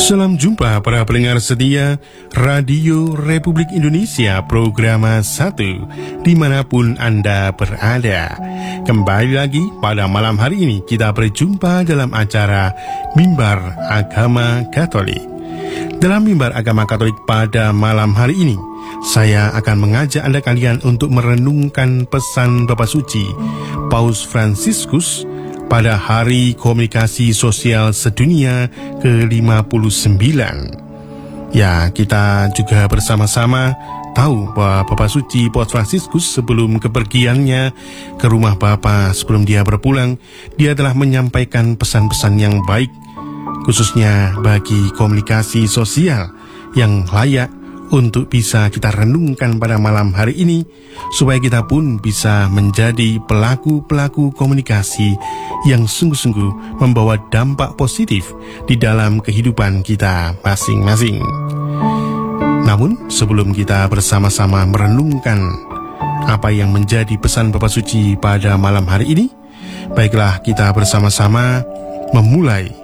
Salam jumpa para pendengar setia Radio Republik Indonesia Programa 1 dimanapun Anda berada. Kembali lagi pada malam hari ini kita berjumpa dalam acara Mimbar Agama Katolik. Dalam Mimbar Agama Katolik pada malam hari ini, saya akan mengajak Anda kalian untuk merenungkan pesan Bapa Suci Paus Fransiskus pada Hari Komunikasi Sosial Sedunia ke-59. Ya, kita juga bersama-sama tahu bahwa Bapa Suci Paus Fransiskus sebelum kepergiannya ke rumah Bapa, sebelum dia berpulang, dia telah menyampaikan pesan-pesan yang baik, khususnya bagi komunikasi sosial yang layak untuk bisa kita renungkan pada malam hari ini, supaya kita pun bisa menjadi pelaku-pelaku komunikasi yang sungguh-sungguh membawa dampak positif di dalam kehidupan kita masing-masing. Namun, sebelum kita bersama-sama merenungkan apa yang menjadi pesan Bapa Suci pada malam hari ini, baiklah kita bersama-sama memulai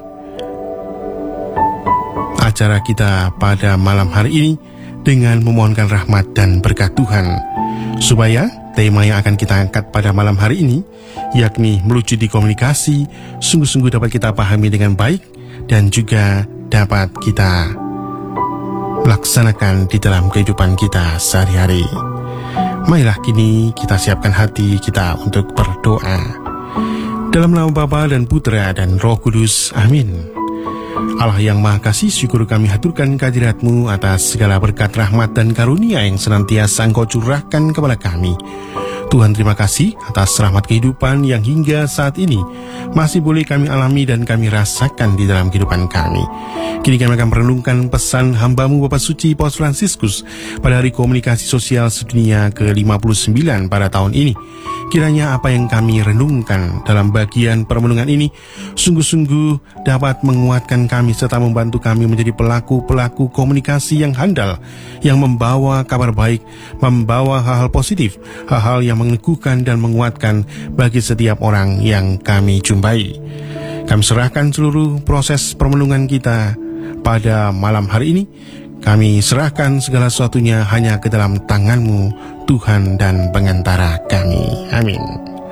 acara kita pada malam hari ini dengan memohonkan rahmat dan berkat Tuhan, supaya tema yang akan kita angkat pada malam hari ini, yakni melucuti komunikasi, sungguh-sungguh dapat kita pahami dengan baik dan juga dapat kita laksanakan di dalam kehidupan kita sehari-hari. Marilah kini kita siapkan hati kita untuk berdoa. Dalam nama Bapa dan Putra dan Roh Kudus, amin. Allah yang Maha Kasih, syukur kami haturkan kehadirat-Mu atas segala berkat, rahmat, dan karunia yang senantiasa Engkau curahkan kepada kami. Tuhan, terima kasih atas rahmat kehidupan yang hingga saat ini masih boleh kami alami dan kami rasakan di dalam kehidupan kami. Kini kami akan merenungkan pesan hamba-Mu Bapa Suci Paus Fransiskus pada Hari Komunikasi Sosial Sedunia ke-59 pada tahun ini. Kiranya apa yang kami renungkan dalam bagian permenungan ini sungguh-sungguh dapat menguatkan kami serta membantu kami menjadi pelaku-pelaku komunikasi yang handal, yang membawa kabar baik, membawa hal-hal positif, hal-hal yang meneguhkan dan menguatkan bagi setiap orang yang kami jumpai. Kami serahkan seluruh proses permenungan kita pada malam hari ini. Kami serahkan segala sesuatunya hanya ke dalam tangan-Mu, Tuhan dan pengantara kami. Amin.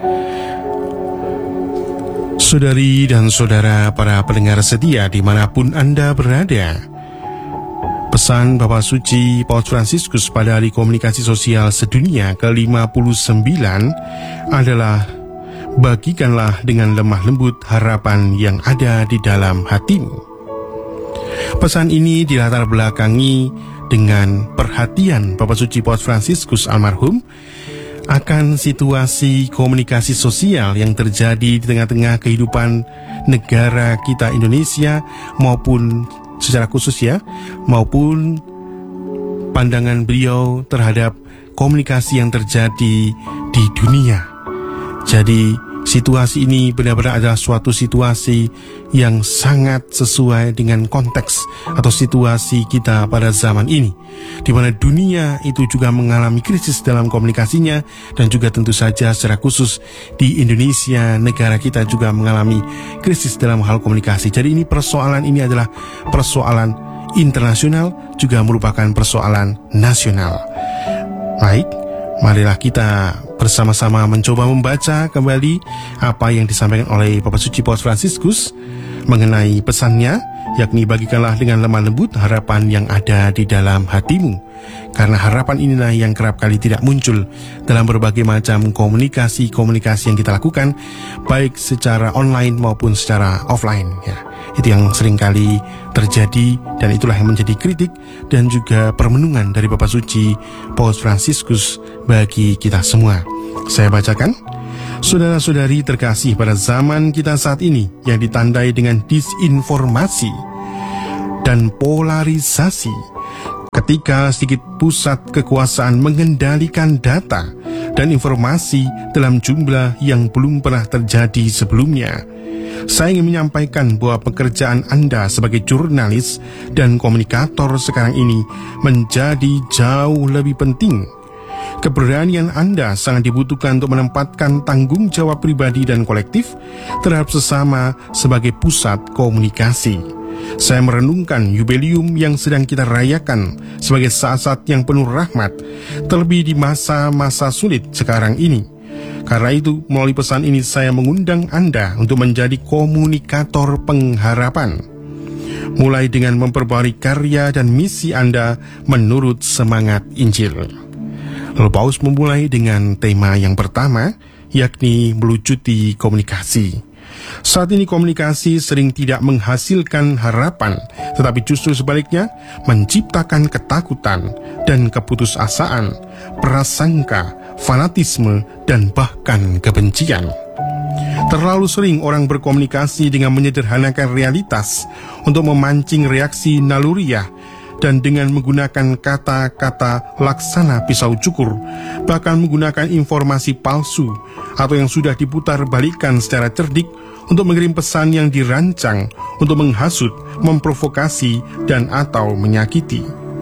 Saudari dan saudara para pendengar setia dimanapun Anda berada, pesan Bapa Suci Paus Fransiskus pada Hari Komunikasi Sosial Sedunia ke-59 adalah: bagikanlah dengan lemah lembut harapan yang ada di dalam hatimu. Pesan ini dilatar belakangi dengan perhatian Bapa Suci Paus Fransiskus almarhum akan situasi komunikasi sosial yang terjadi di tengah-tengah kehidupan negara kita Indonesia, maupun secara khusus maupun pandangan beliau terhadap komunikasi yang terjadi di dunia. Jadi situasi ini benar-benar adalah suatu situasi yang sangat sesuai dengan konteks atau situasi kita pada zaman ini, di mana dunia itu juga mengalami krisis dalam komunikasinya, dan juga tentu saja secara khusus di Indonesia, negara kita juga mengalami krisis dalam hal komunikasi. Jadi persoalan ini adalah persoalan internasional, juga merupakan persoalan nasional. Baik, marilah kita bersama-sama mencoba membaca kembali apa yang disampaikan oleh Bapa Suci Paus Fransiskus mengenai pesannya, yakni bagikanlah dengan lemah lembut harapan yang ada di dalam hatimu. Karena harapan inilah yang kerap kali tidak muncul dalam berbagai macam komunikasi yang kita lakukan, baik secara online maupun secara offline. Itu yang seringkali terjadi, dan itulah yang menjadi kritik dan juga permenungan dari Bapa Suci Paus Fransiskus bagi kita semua. Saya bacakan. Saudara-saudari terkasih, pada zaman kita saat ini yang ditandai dengan disinformasi dan polarisasi, ketika sedikit pusat kekuasaan mengendalikan data dan informasi dalam jumlah yang belum pernah terjadi sebelumnya, saya ingin menyampaikan bahwa pekerjaan Anda sebagai jurnalis dan komunikator sekarang ini menjadi jauh lebih penting. Keberanian Anda sangat dibutuhkan untuk menempatkan tanggung jawab pribadi dan kolektif terhadap sesama sebagai pusat komunikasi. Saya merenungkan jubileum yang sedang kita rayakan sebagai saat-saat yang penuh rahmat, terlebih di masa-masa sulit sekarang ini. Karena itu, melalui pesan ini saya mengundang Anda untuk menjadi komunikator pengharapan, mulai dengan memperbarui karya dan misi Anda menurut semangat Injil. Lalu Paus memulai dengan tema yang pertama, yakni melucuti komunikasi. Saat ini komunikasi sering tidak menghasilkan harapan, tetapi justru sebaliknya menciptakan ketakutan dan keputusasaan, prasangka, fanatisme, dan bahkan kebencian. Terlalu sering orang berkomunikasi dengan menyederhanakan realitas untuk memancing reaksi naluriah dan dengan menggunakan kata-kata laksana pisau cukur, bahkan menggunakan informasi palsu atau yang sudah diputar balikkan secara cerdik untuk mengirim pesan yang dirancang untuk menghasut, memprovokasi, dan atau menyakiti.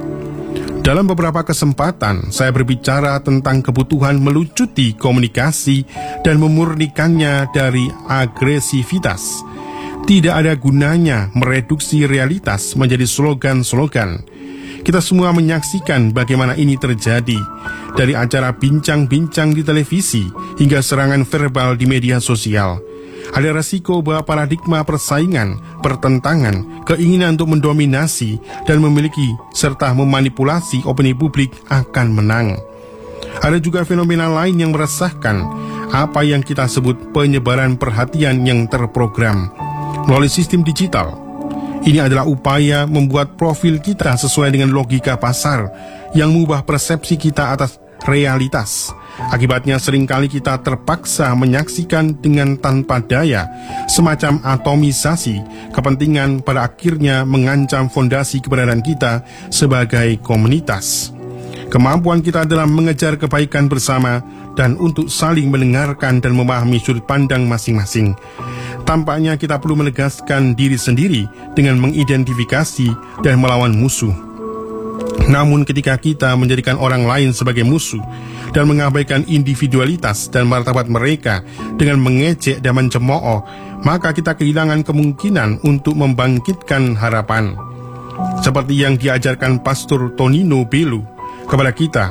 Dalam beberapa kesempatan, saya berbicara tentang kebutuhan melucuti komunikasi dan memurnikannya dari agresivitas. Tidak ada gunanya mereduksi realitas menjadi slogan-slogan. Kita semua menyaksikan bagaimana ini terjadi, dari acara bincang-bincang di televisi hingga serangan verbal di media sosial. Ada resiko bahwa paradigma persaingan, pertentangan, keinginan untuk mendominasi dan memiliki serta memanipulasi opini publik akan menang. Ada juga fenomena lain yang meresahkan, apa yang kita sebut penyebaran perhatian yang terprogram melalui sistem digital. Ini adalah upaya membuat profil kita sesuai dengan logika pasar yang mengubah persepsi kita atas realitas. Akibatnya seringkali kita terpaksa menyaksikan dengan tanpa daya semacam atomisasi kepentingan pada akhirnya mengancam fondasi keberadaan kita sebagai komunitas. Kemampuan kita dalam mengejar kebaikan bersama dan untuk saling mendengarkan dan memahami sudut pandang masing-masing. Tampaknya kita perlu menegaskan diri sendiri dengan mengidentifikasi dan melawan musuh. Namun ketika kita menjadikan orang lain sebagai musuh dan mengabaikan individualitas dan martabat mereka dengan mengejek dan mencemooh, maka kita kehilangan kemungkinan untuk membangkitkan harapan. Seperti yang diajarkan Pastor Tonino Bellu kepada kita,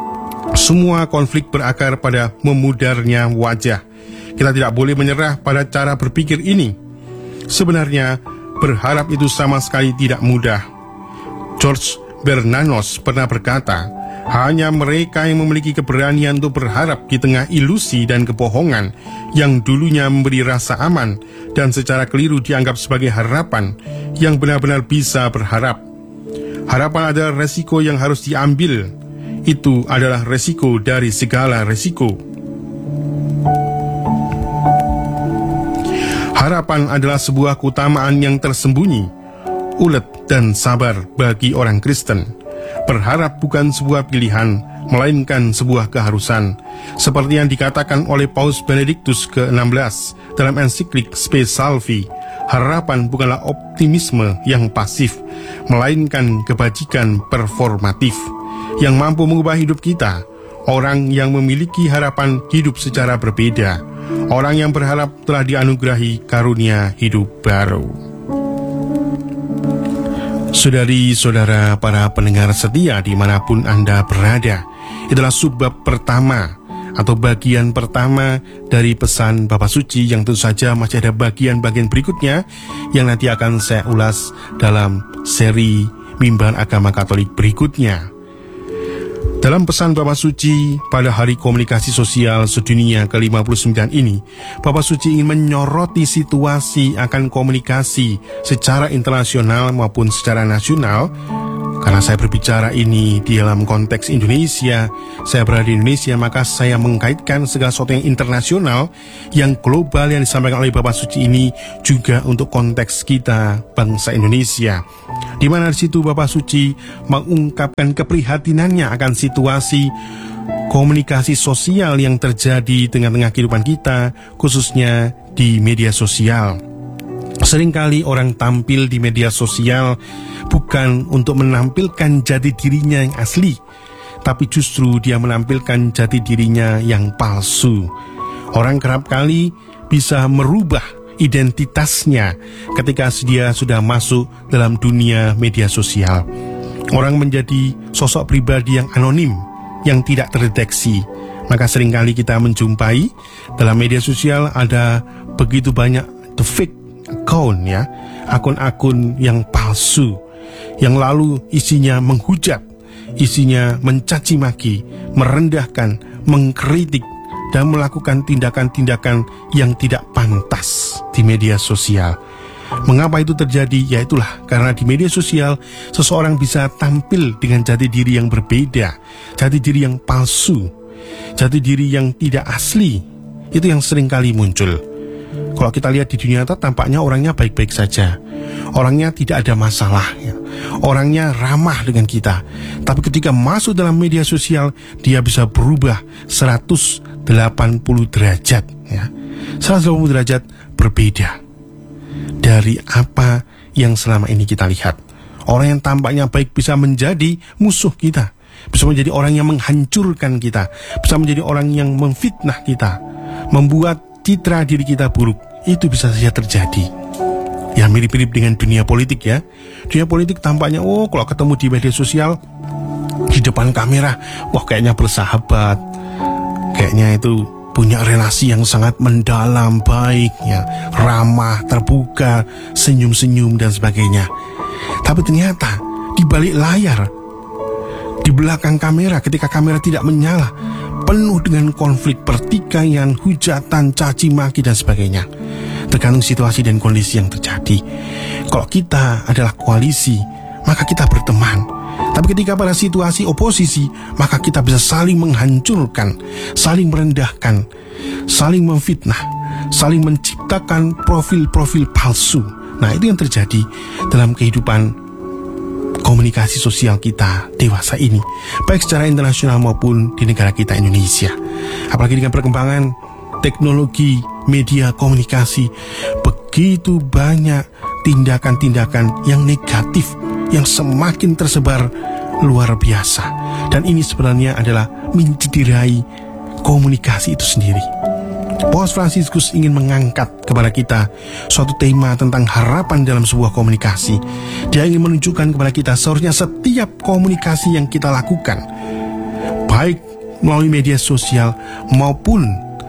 semua konflik berakar pada memudarnya wajah. Kita tidak boleh menyerah pada cara berpikir ini. Sebenarnya, berharap itu sama sekali tidak mudah. George Bernanos pernah berkata, hanya mereka yang memiliki keberanian untuk berharap di tengah ilusi dan kebohongan yang dulunya memberi rasa aman dan secara keliru dianggap sebagai harapan yang benar-benar bisa berharap. Harapan adalah resiko yang harus diambil. Itu adalah resiko dari segala resiko. Harapan adalah sebuah keutamaan yang tersembunyi, ulet dan sabar bagi orang Kristen. Berharap bukan sebuah pilihan, melainkan sebuah keharusan. Seperti yang dikatakan oleh Paus Benediktus ke-16 dalam ensiklik Spe Salvi, harapan bukanlah optimisme yang pasif, melainkan kebajikan performatif yang mampu mengubah hidup kita. Orang yang memiliki harapan hidup secara berbeda. Orang yang berharap telah dianugerahi karunia hidup baru. Saudari-saudara para pendengar setia dimanapun Anda berada, itulah subbab pertama atau bagian pertama dari pesan Bapak Suci yang tentu saja masih ada bagian-bagian berikutnya yang nanti akan saya ulas dalam seri Mimbar Agama Katolik berikutnya. Dalam pesan Bapak Suci pada Hari Komunikasi Sosial Sedunia ke-59 ini, Bapak Suci ingin menyoroti situasi akan komunikasi secara internasional maupun secara nasional. Karena saya berbicara ini di dalam konteks Indonesia, saya berada di Indonesia, maka saya mengkaitkan segala sesuatu yang internasional, yang global yang disampaikan oleh Bapak Suci ini juga untuk konteks kita, bangsa Indonesia. Di mana di situ Bapak Suci mengungkapkan keprihatinannya akan situasi komunikasi sosial yang terjadi di tengah-tengah kehidupan kita, khususnya di media sosial. Seringkali orang tampil di media sosial bukan untuk menampilkan jati dirinya yang asli, tapi justru dia menampilkan jati dirinya yang palsu. Orang kerap kali bisa merubah identitasnya ketika dia sudah masuk dalam dunia media sosial. Orang menjadi sosok pribadi yang anonim, yang tidak terdeteksi. Maka seringkali kita menjumpai dalam media sosial ada begitu banyak the fake account, ya, akun-akun yang palsu, yang lalu isinya menghujat, isinya mencaci maki, merendahkan, mengkritik, dan melakukan tindakan-tindakan yang tidak pantas di media sosial. Mengapa itu terjadi? Ya itulah, karena di media sosial seseorang bisa tampil dengan jati diri yang berbeda, jati diri yang palsu, jati diri yang tidak asli. Itu yang sering kali muncul. Kalau kita lihat di dunia nyata, tampaknya orangnya baik-baik saja, orangnya tidak ada masalah, ya. Orangnya ramah dengan kita. Tapi ketika masuk dalam media sosial, dia bisa berubah 180 derajat, ya. 180 derajat berbeda dari apa yang selama ini kita lihat. Orang yang tampaknya baik bisa menjadi musuh kita, bisa menjadi orang yang menghancurkan kita, bisa menjadi orang yang memfitnah kita, membuat citra diri kita buruk. Itu bisa saja terjadi. Ya, mirip-mirip dengan dunia politik, ya. Dunia politik tampaknya, kalau ketemu di media sosial, di depan kamera, kayaknya bersahabat, kayaknya itu punya relasi yang sangat mendalam, baik, ya, ramah, terbuka, senyum-senyum dan sebagainya. Tapi ternyata di balik layar, di belakang kamera, ketika kamera tidak menyala, penuh dengan konflik, pertikaian, hujatan, caci maki dan sebagainya. Tergantung situasi dan kondisi yang terjadi. Kalau kita adalah koalisi, maka kita berteman. Tapi ketika pada situasi oposisi, maka kita bisa saling menghancurkan, saling merendahkan, saling memfitnah, saling menciptakan profil-profil palsu. Nah, itu yang terjadi dalam kehidupan komunikasi sosial kita dewasa ini, baik secara internasional maupun di negara kita Indonesia. Apalagi dengan perkembangan teknologi media komunikasi, begitu banyak tindakan-tindakan yang negatif yang semakin tersebar luar biasa. Dan ini sebenarnya adalah mencederai komunikasi itu sendiri. Paus Fransiskus ingin mengangkat kepada kita suatu tema tentang harapan dalam sebuah komunikasi. Dia ingin menunjukkan kepada kita seharusnya setiap komunikasi yang kita lakukan, baik melalui media sosial maupun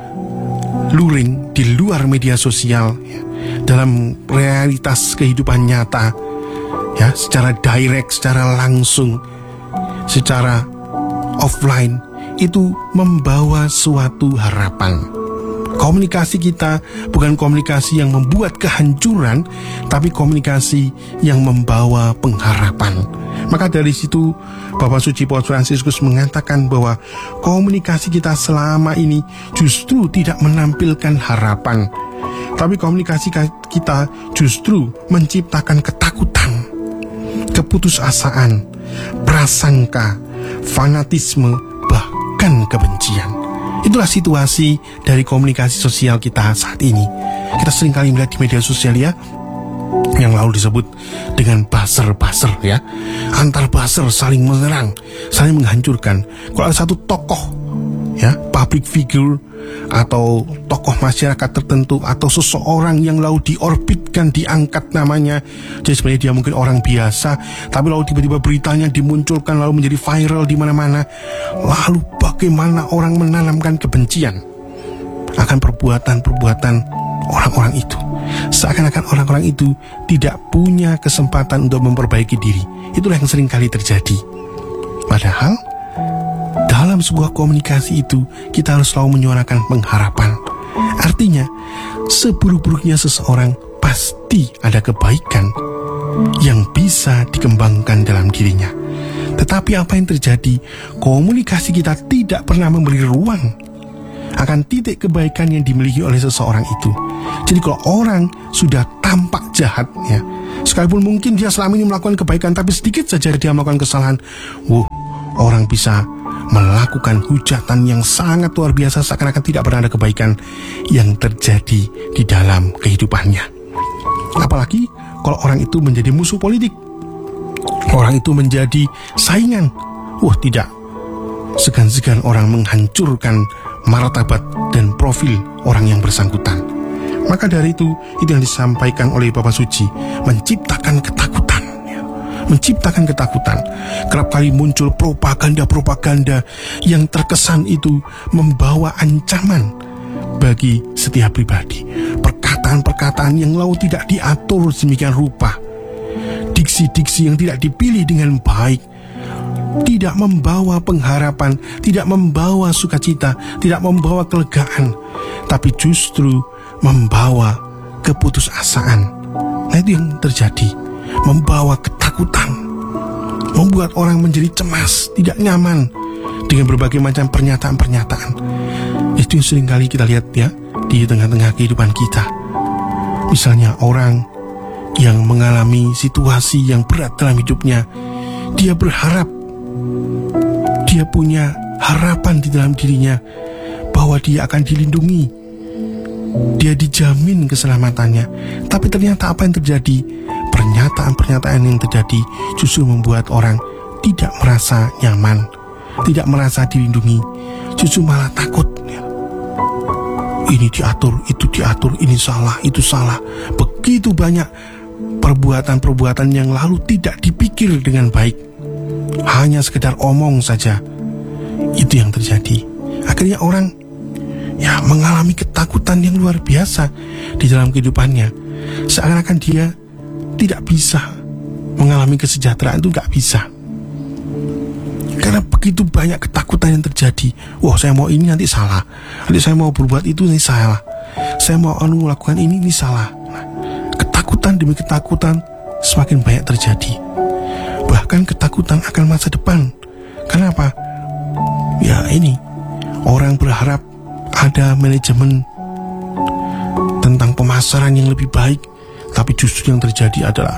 luring di luar media sosial, ya, dalam realitas kehidupan nyata, ya, secara direct, secara langsung, secara offline, itu membawa suatu harapan. Komunikasi kita bukan komunikasi yang membuat kehancuran, tapi komunikasi yang membawa pengharapan. Maka dari situ Bapak Suci Paus Fransiskus mengatakan bahwa komunikasi kita selama ini justru tidak menampilkan harapan, tapi komunikasi kita justru menciptakan ketakutan, keputusasaan, prasangka, fanatisme, bahkan kebencian. Itulah situasi dari komunikasi sosial kita saat ini. Kita seringkali melihat di media sosial, ya, yang lalu disebut dengan buzzer, ya. Antar buzzer saling menyerang, saling menghancurkan. Kalau ada satu tokoh, ya, public figure atau tokoh masyarakat tertentu atau seseorang yang lalu diorbitkan, diangkat namanya, jadi sebenarnya dia mungkin orang biasa, tapi lalu tiba-tiba beritanya dimunculkan lalu menjadi viral di mana-mana. Lalu bagaimana orang menanamkan kebencian akan perbuatan-perbuatan orang-orang itu, seakan-akan orang-orang itu tidak punya kesempatan untuk memperbaiki diri. Itulah yang sering kali terjadi. Padahal dalam sebuah komunikasi itu kita harus selalu menyuarakan pengharapan. Artinya, seburuk-buruknya seseorang pasti ada kebaikan yang bisa dikembangkan dalam dirinya. Tetapi apa yang terjadi? Komunikasi kita tidak pernah memberi ruang akan titik kebaikan yang dimiliki oleh seseorang itu. Jadi kalau orang sudah tampak jahat, ya, sekalipun mungkin dia selama ini melakukan kebaikan, tapi sedikit saja dia melakukan kesalahan, orang bisa melakukan hujatan yang sangat luar biasa, seakan-akan tidak pernah ada kebaikan yang terjadi di dalam kehidupannya. Apalagi kalau orang itu menjadi musuh politik, orang itu menjadi saingan. Tidak segan-segan orang menghancurkan martabat dan profil orang yang bersangkutan. Maka dari itu yang disampaikan oleh Bapak Suci, menciptakan ketakutan. Menciptakan ketakutan. Kerap kali muncul propaganda-propaganda yang terkesan itu membawa ancaman bagi setiap pribadi. Perkataan-perkataan yang lalu tidak diatur sedemikian rupa. Diksi-diksi yang tidak dipilih dengan baik, tidak membawa pengharapan, tidak membawa sukacita, tidak membawa kelegaan, tapi justru membawa keputusasaan. Nah, itu yang terjadi, membawa ketakutan, membuat orang menjadi cemas, tidak nyaman dengan berbagai macam pernyataan-pernyataan. Itu yang seringkali kita lihat ya di tengah-tengah kehidupan kita. Misalnya orang yang mengalami situasi yang berat dalam hidupnya, dia berharap, dia punya harapan di dalam dirinya bahwa dia akan dilindungi, dia dijamin keselamatannya. Tapi ternyata apa yang terjadi? Pernyataan-pernyataan yang terjadi justru membuat orang tidak merasa nyaman, tidak merasa dilindungi, justru malah takut. Ini diatur, itu diatur, ini salah, itu salah. Begitu banyak perbuatan-perbuatan yang lalu tidak dipikir dengan baik, hanya sekedar omong saja. Itu yang terjadi. Akhirnya orang mengalami ketakutan yang luar biasa di dalam kehidupannya. Seakan-akan dia tidak bisa mengalami kesejahteraan, itu gak bisa. Karena begitu banyak ketakutan yang terjadi. Wah, saya mau ini nanti salah, nanti saya mau berbuat itu nanti salah, saya mau melakukan ini salah. Ketakutan demi ketakutan semakin banyak terjadi. Bahkan ketakutan akan masa depan. Kenapa? Ya ini, orang berharap ada manajemen tentang pemasaran yang lebih baik, tapi justru yang terjadi adalah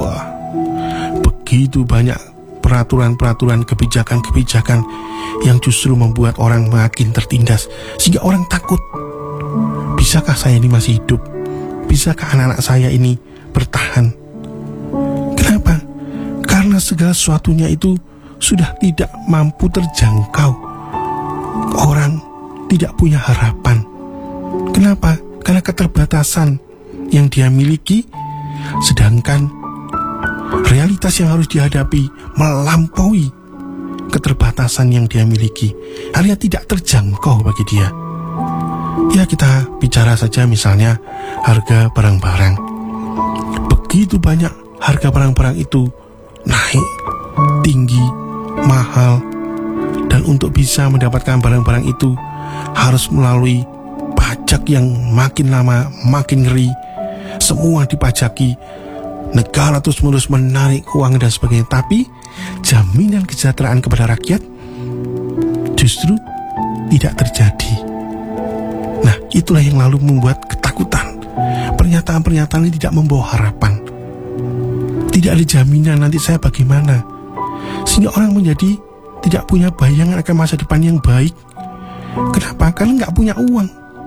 begitu banyak peraturan-peraturan, kebijakan-kebijakan yang justru membuat orang makin tertindas, sehingga orang takut. Bisakah saya ini masih hidup? Bisakah anak-anak saya ini bertahan? Kenapa? Karena segala sesuatunya itu sudah tidak mampu terjangkau. Orang tidak punya harapan. Kenapa? Karena keterbatasan yang dia miliki, sedangkan realitas yang harus dihadapi melampaui keterbatasan yang dia miliki. Hanya tidak terjangkau bagi dia. Ya, kita bicara saja misalnya harga barang-barang. Begitu banyak harga barang-barang itu naik, tinggi, mahal. Dan untuk bisa mendapatkan barang-barang itu harus melalui pajak yang makin lama makin ngeri. Semua dipajaki, negara terus-menerus menarik uang dan sebagainya. Tapi jaminan kesejahteraan kepada rakyat justru tidak terjadi. Nah, itulah yang lalu membuat ketakutan. Pernyataan-pernyataan ini tidak membawa harapan. Tidak ada jaminan nanti saya bagaimana. Sehingga orang menjadi tidak punya bayangan akan masa depan yang baik. Kenapa? Karena nggak punya uang.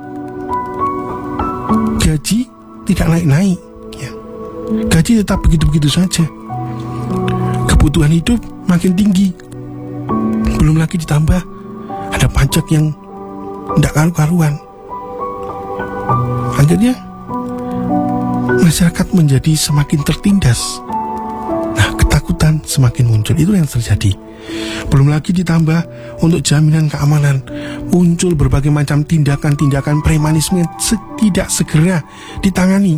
Gaji tidak naik-naik. Gaji tetap begitu-begitu saja. Kebutuhan hidup makin tinggi. Belum lagi ditambah ada pajak yang tidak karu-karuan. Akhirnya masyarakat menjadi semakin tertindas. Nah, ketakutan semakin muncul. Itu yang terjadi. Belum lagi ditambah untuk jaminan keamanan, muncul berbagai macam tindakan-tindakan premanisme yang tidak segera ditangani.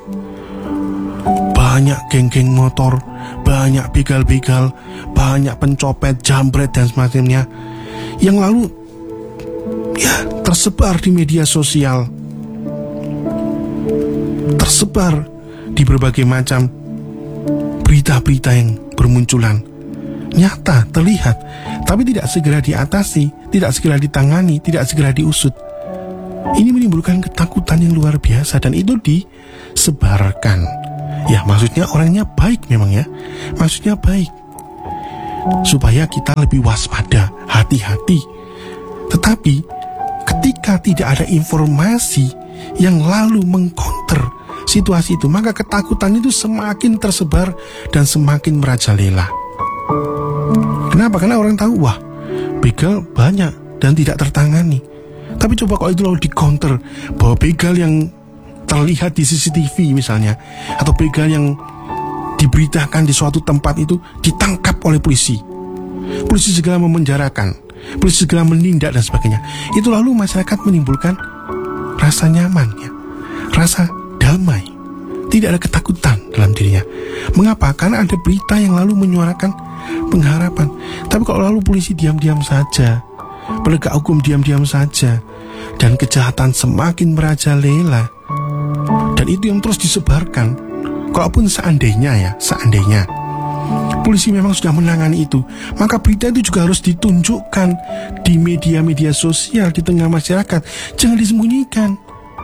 Banyak geng-geng motor, banyak begal-begal, banyak pencopet, jambret dan semacamnya yang lalu tersebar di media sosial, tersebar di berbagai macam berita-berita yang bermunculan. Nyata, terlihat, tapi tidak segera diatasi, tidak segera ditangani, tidak segera diusut. Ini menimbulkan ketakutan yang luar biasa dan itu disebarkan. Ya, maksudnya orangnya baik memang ya. Maksudnya baik. Supaya kita lebih waspada, hati-hati. Tetapi ketika tidak ada informasi yang lalu mengcounter situasi itu, maka ketakutan itu semakin tersebar dan semakin merajalela. Kenapa? Karena orang tahu, begal banyak dan tidak tertangani. Tapi coba kalau itu lalu di counter bahwa begal yang terlihat di CCTV misalnya, atau begal yang diberitakan di suatu tempat itu ditangkap oleh polisi. Polisi segera memenjarakan, polisi segera menindak dan sebagainya. Itu lalu masyarakat menimbulkan rasa nyaman, ya, rasa damai, tidak ada ketakutan dalam dirinya. Mengapa? Karena ada berita yang lalu menyuarakan pengharapan. Tapi kalau lalu polisi diam-diam saja, penegak hukum diam-diam saja, dan kejahatan semakin merajalela, dan itu yang terus disebarkan. Kalaupun seandainya polisi memang sudah menangani itu, maka berita itu juga harus ditunjukkan di media-media sosial di tengah masyarakat. Jangan disembunyikan.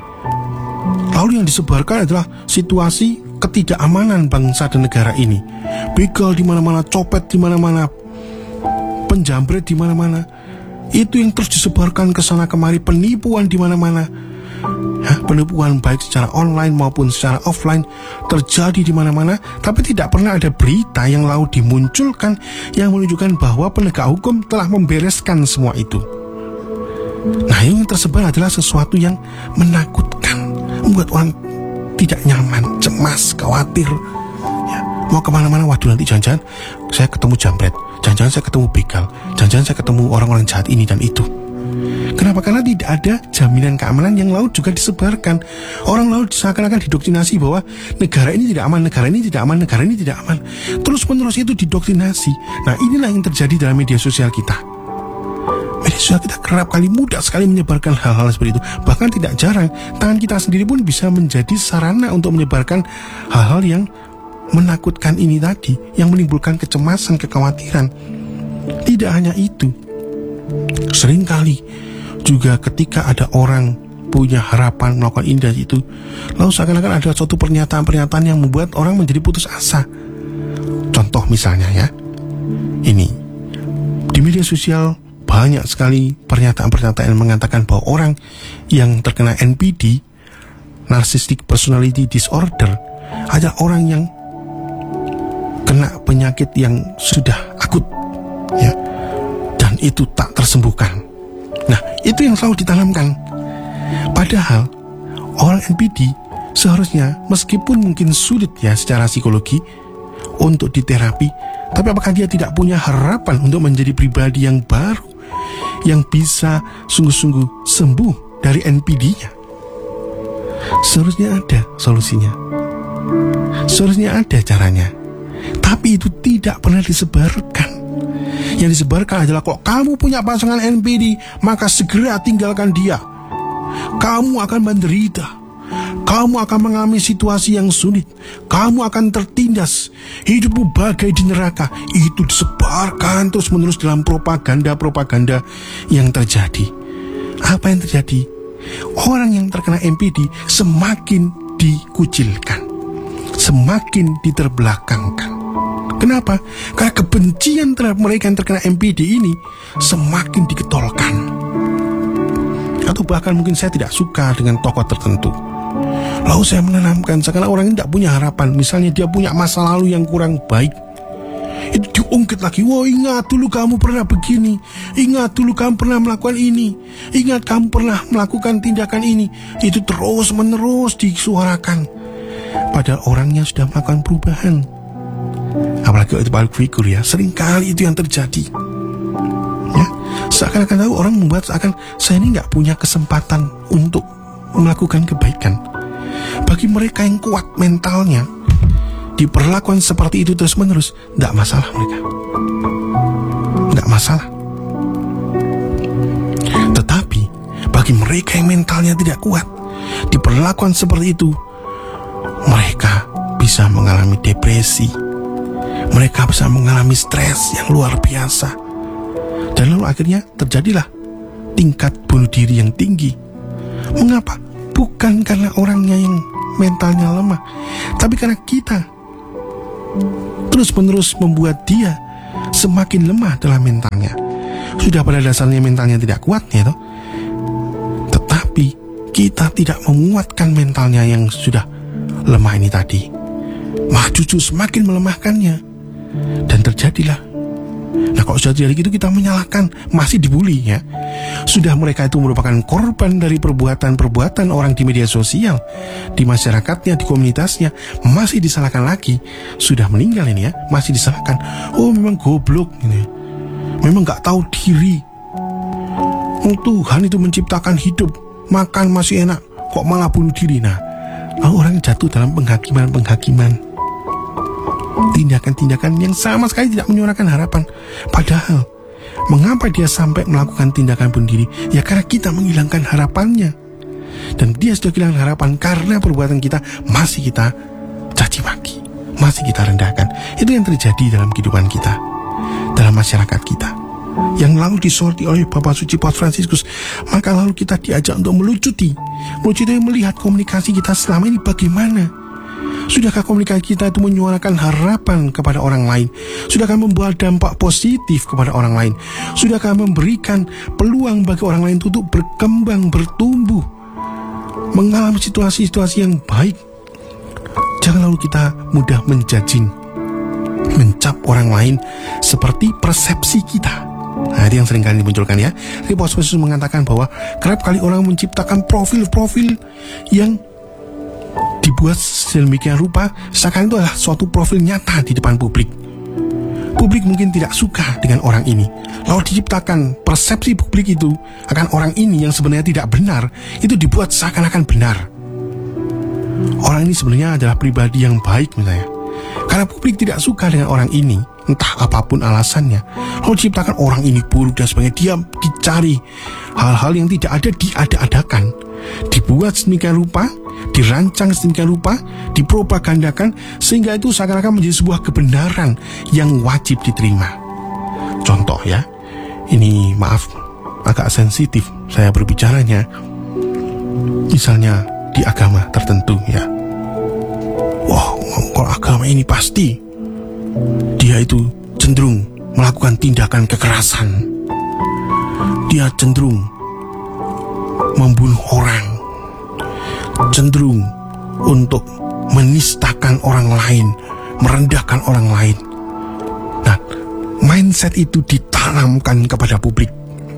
Lalu yang disebarkan adalah situasi ketidakamanan bangsa dan negara ini. Begal di mana-mana, copet di mana-mana, penjambret di mana-mana. Itu yang terus disebarkan ke sana kemari, penipuan di mana-mana. Penipuan baik secara online maupun secara offline terjadi di mana-mana, tapi tidak pernah ada berita yang lalu dimunculkan yang menunjukkan bahwa penegak hukum telah membereskan semua itu. Nah, yang tersebar adalah sesuatu yang menakutkan, membuat orang tidak nyaman, cemas, khawatir. Ya, mau kemana-mana, waduh nanti jangan-jangan saya ketemu jambret, jangan-jangan saya ketemu begal, jangan-jangan saya ketemu orang-orang jahat ini dan itu. Kenapa? Karena tidak ada jaminan keamanan yang lalu juga disebarkan. Orang lalu seakan-akan didoktrinasi bahwa negara ini tidak aman, negara ini tidak aman, negara ini tidak aman. Terus-menerus itu didoktrinasi. Nah, inilah yang terjadi dalam media sosial kita. Media sosial kita kerap kali mudah sekali menyebarkan hal-hal seperti itu. Bahkan tidak jarang, tangan kita sendiri pun bisa menjadi sarana untuk menyebarkan hal-hal yang menakutkan ini tadi, yang menimbulkan kecemasan, kekhawatiran. Tidak hanya itu, seringkali juga ketika ada orang punya harapan melakukan ini dan itu, lalu seakan-akan ada suatu pernyataan-pernyataan yang membuat orang menjadi putus asa. Contoh misalnya ya, ini di media sosial banyak sekali pernyataan-pernyataan yang mengatakan bahwa orang yang terkena NPD, Narcissistic Personality Disorder, adalah orang yang kena penyakit yang sudah akut, ya, dan itu tak tersembuhkan. Nah, itu yang selalu ditanamkan. Padahal orang NPD seharusnya, meskipun mungkin sulit ya secara psikologi untuk diterapi, tapi apakah dia tidak punya harapan untuk menjadi pribadi yang baru, yang bisa sungguh-sungguh sembuh dari NPD-nya? Seharusnya ada solusinya, seharusnya ada caranya. Tapi itu tidak pernah disebarkan. Yang disebarkan adalah, kok kamu punya pasangan NPD, maka segera tinggalkan dia. Kamu akan menderita, kamu akan mengalami situasi yang sulit, kamu akan tertindas, hidupmu bagai di neraka. Itu disebarkan terus-menerus dalam propaganda-propaganda yang terjadi. Apa yang terjadi? Orang yang terkena NPD semakin dikucilkan, semakin diterbelakangkan. Kenapa? Karena kebencian terhadap mereka yang terkena NPD ini semakin diketolkan. Atau bahkan mungkin saya tidak suka dengan tokoh tertentu, lalu saya menanamkan sekarang orang ini tidak punya harapan. Misalnya dia punya masa lalu yang kurang baik, itu diungkit lagi. Wah, ingat dulu kamu pernah begini, ingat dulu kamu pernah melakukan ini, ingat kamu pernah melakukan tindakan ini. Itu terus menerus disuarakan. Padahal orangnya sudah melakukan perubahan. Apalagi itu balik figur ya, seringkali itu yang terjadi. Ya, seakan-akan tahu orang membuat seakan saya ini nggak punya kesempatan untuk melakukan kebaikan. Bagi mereka yang kuat mentalnya, diperlakukan seperti itu terus-menerus, nggak masalah mereka, nggak masalah. Tetapi bagi mereka yang mentalnya tidak kuat, diperlakukan seperti itu, mereka bisa mengalami depresi. Mereka bisa mengalami stres yang luar biasa. Dan lalu akhirnya terjadilah tingkat bunuh diri yang tinggi. Mengapa? Bukan karena orangnya yang mentalnya lemah, tapi karena kita terus-menerus membuat dia semakin lemah dalam mentalnya. Sudah pada dasarnya mentalnya tidak kuat ya toh. Tetapi kita tidak menguatkan mentalnya yang sudah lemah ini tadi, malah justru semakin melemahkannya. Dan terjadilah Nah, kalau sudah terjadi gitu, kita menyalahkan, masih dibully ya. Sudah mereka itu merupakan korban dari perbuatan-perbuatan orang di media sosial, di masyarakatnya, di komunitasnya, masih disalahkan lagi. Sudah meninggal ini ya, masih disalahkan. Oh, memang goblok ini, memang gak tahu diri. Tuhan itu menciptakan hidup, makan masih enak, kok malah bunuh diri. Nah, lalu orang jatuh dalam penghakiman, tindakan-tindakan yang sama sekali tidak menyuarakan harapan. Padahal, mengapa dia sampai melakukan tindakan bunuh diri? Ya karena kita menghilangkan harapannya. Dan dia sudah kehilangan harapan karena perbuatan kita masih kita caci maki, masih kita rendahkan. Itu yang terjadi dalam kehidupan kita, dalam masyarakat kita, yang lalu disoroti oleh Bapak Suci Paus Fransiskus. Maka lalu kita diajak untuk melucuti melihat komunikasi kita selama ini bagaimana. Sudahkah komunikasi kita itu menyuarakan harapan kepada orang lain? Sudahkah membawa dampak positif kepada orang lain? Sudahkah memberikan peluang bagi orang lain untuk berkembang, bertumbuh, mengalami situasi-situasi yang baik? Jangan lalu kita mudah menjudging, mencap orang lain seperti persepsi kita. Nah, itu yang sering kali dimunculkan ya. Paus Fransiskus mengatakan bahwa kerap kali orang menciptakan profil-profil yang dibuat sedemikian rupa seakan itu adalah suatu profil nyata di depan publik. Publik mungkin tidak suka dengan orang ini, lalu diciptakan persepsi publik itu akan orang ini yang sebenarnya tidak benar, itu dibuat seakan-akan benar. Orang ini sebenarnya adalah pribadi yang baik misalnya. Karena publik tidak suka dengan orang ini, entah apapun alasannya, lalu diciptakan orang ini buruk dan sebagainya. Dia dicari hal-hal yang tidak ada, diada-adakan, dibuat sedemikian rupa, dirancang sedemikian rupa, dipropagandakan, sehingga itu seakan-akan menjadi sebuah kebenaran yang wajib diterima. Contoh ya, ini maaf agak sensitif saya berbicaranya, misalnya di agama tertentu ya. Wah, kalau agama ini pasti dia itu cenderung melakukan tindakan kekerasan, dia cenderung membunuh orang, cenderung untuk menistakan orang lain, merendahkan orang lain. Nah, mindset itu ditanamkan kepada publik,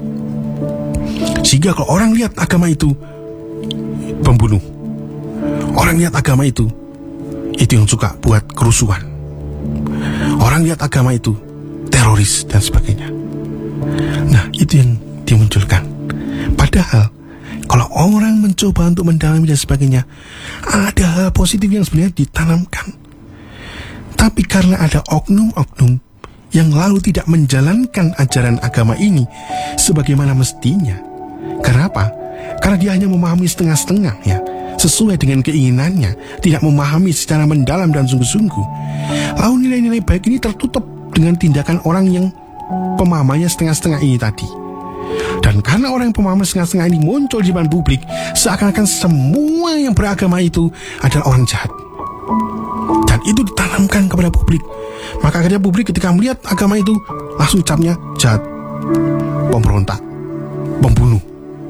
sehingga kalau orang lihat agama itu pembunuh, orang lihat agama itu yang suka buat kerusuhan, orang lihat agama itu teroris dan sebagainya. Nah, itu yang dimunculkan. Padahal kalau orang mencoba untuk mendalami dan sebagainya, ada hal positif yang sebenarnya ditanamkan. Tapi karena ada oknum-oknum yang lalu tidak menjalankan ajaran agama ini sebagaimana mestinya. Kenapa? Karena dia hanya memahami setengah-setengah ya, sesuai dengan keinginannya, tidak memahami secara mendalam dan sungguh-sungguh. Lalu nilai-nilai baik ini tertutup dengan tindakan orang yang pemahamannya setengah-setengah ini tadi. Dan karena orang yang pemahaman setengah-setengah ini muncul di depan publik, seakan-akan semua yang beragama itu adalah orang jahat. Dan itu ditanamkan kepada publik. Maka akhirnya publik ketika melihat agama itu langsung capnya jahat, pemberontak, pembunuh,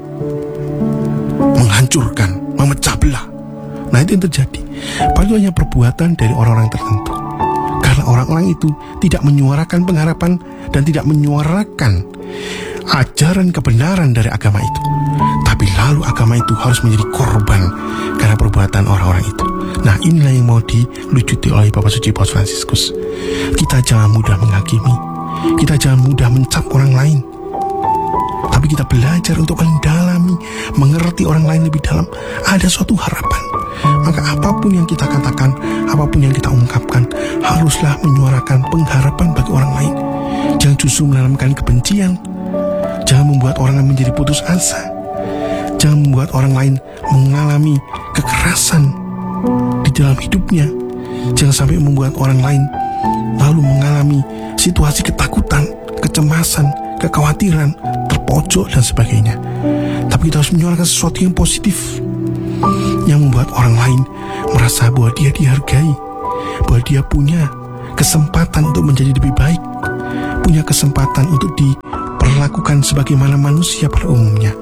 menghancurkan, memecah belah. Nah, itu yang terjadi. Padahal itu hanya perbuatan dari orang-orang tertentu. Karena orang-orang itu tidak menyuarakan pengharapan dan tidak menyuarakan ajaran kebenaran dari agama itu. Tapi lalu agama itu harus menjadi korban karena perbuatan orang-orang itu. Nah, inilah yang mau dilucuti oleh Bapak Suci Paus Fransiskus. Kita jangan mudah menghakimi, kita jangan mudah mencap orang lain, tapi kita belajar untuk mendalami, mengerti orang lain lebih dalam. Ada suatu harapan. Maka apapun yang kita katakan, apapun yang kita ungkapkan, haruslah menyuarakan pengharapan bagi orang lain. Jangan justru menanamkan kebencian. Jangan membuat orang lain menjadi putus asa. Jangan membuat orang lain mengalami kekerasan di dalam hidupnya. Jangan sampai membuat orang lain lalu mengalami situasi ketakutan, kecemasan, kekhawatiran, terpojok dan sebagainya. Tapi kita harus menyuarakan sesuatu yang positif, yang membuat orang lain merasa bahwa dia dihargai, bahwa dia punya kesempatan untuk menjadi lebih baik, punya kesempatan untuk diperlakukan sebagaimana manusia pada umumnya.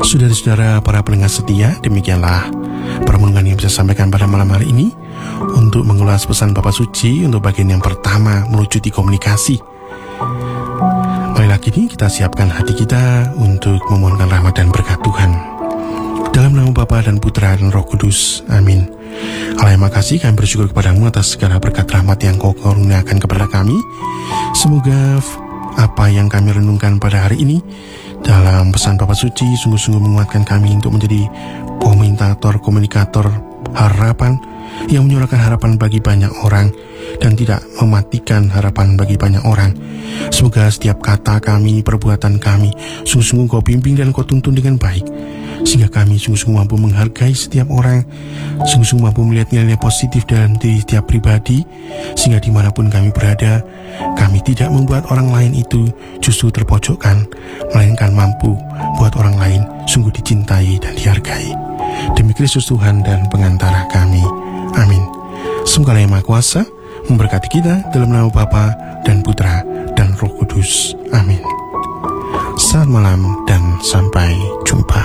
Saudara-saudara para pendengar setia, demikianlah permenungan yang bisa sampaikan pada malam hari ini untuk untuk mengulas pesan Bapak Suci untuk bagian yang pertama, melucuti komunikasi. Marilah kini kita siapkan hati kita untuk memohonkan rahmat dan berkat Tuhan. Dalam nama Bapa dan Putra dan Roh Kudus. Amin. Allah yang makasih, kami bersyukur kepadamu atas segala berkat rahmat yang kau karuniakan kepada kami. Semoga apa yang kami renungkan pada hari ini dalam pesan Bapak Suci sungguh-sungguh menguatkan kami untuk menjadi komunikator harapan yang menyuarakan harapan bagi banyak orang dan tidak mematikan harapan bagi banyak orang. Semoga setiap kata kami, perbuatan kami sungguh-sungguh kau bimbing dan kau tuntun dengan baik, sehingga kami sungguh-sungguh mampu menghargai setiap orang, sungguh-sungguh mampu melihat nilai positif dalam diri setiap pribadi, sehingga dimanapun kami berada, kami tidak membuat orang lain itu justru terpojokkan, melainkan mampu buat orang lain sungguh dicintai dan dihargai. Demi Kristus Tuhan dan pengantara kami. Amin. Semoga Allah yang Maha Kuasa memberkati kita dalam nama Bapa dan Putra dan Roh Kudus. Amin. Selamat malam dan sampai jumpa.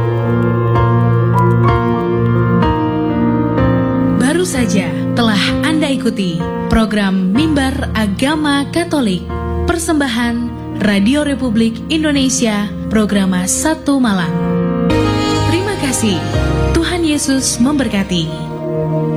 Baru saja telah Anda ikuti program Mimbar Agama Katolik, persembahan Radio Republik Indonesia, Programa 1 Malam. Terima kasih. Tuhan Yesus memberkati.